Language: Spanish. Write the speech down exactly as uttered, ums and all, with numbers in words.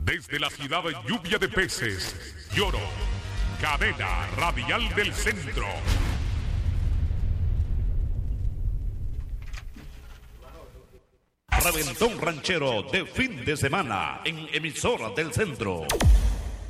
Desde la ciudad de Lluvia de Peces, Lloro, cadena radial del centro. Reventón ranchero de fin de semana en emisoras del centro.